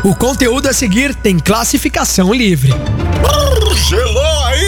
O conteúdo a seguir tem classificação livre. Gelou aí,